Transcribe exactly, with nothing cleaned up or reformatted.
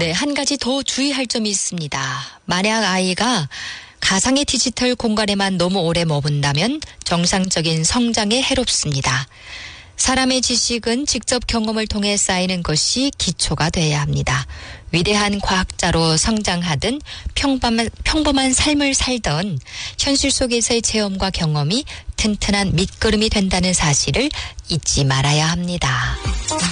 네, 한 가지 더 주의할 점이 있습니다. 만약 아이가 가상의 디지털 공간에만 너무 오래 머문다면 정상적인 성장에 해롭습니다. 사람의 지식은 직접 경험을 통해 쌓이는 것이 기초가 돼야 합니다. 위대한 과학자로 성장하든 평범한, 평범한 삶을 살던 현실 속에서의 체험과 경험이 튼튼한 밑거름이 된다는 사실을 잊지 말아야 합니다.